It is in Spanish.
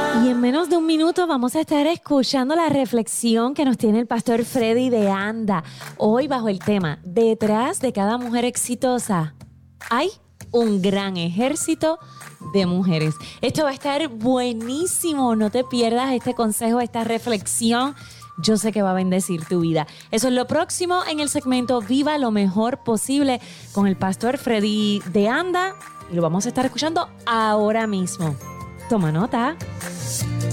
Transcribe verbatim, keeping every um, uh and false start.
Y en menos de un minuto vamos a estar escuchando la reflexión que nos tiene el pastor Freddy de Anda. Hoy bajo el tema, detrás de cada mujer exitosa hay un gran ejército de mujeres. Esto va a estar buenísimo. No te pierdas este consejo, esta reflexión. Yo sé que va a bendecir tu vida. Eso es lo próximo en el segmento Viva lo mejor posible con el pastor Freddy de Anda. Y lo vamos a estar escuchando ahora mismo. Toma nota.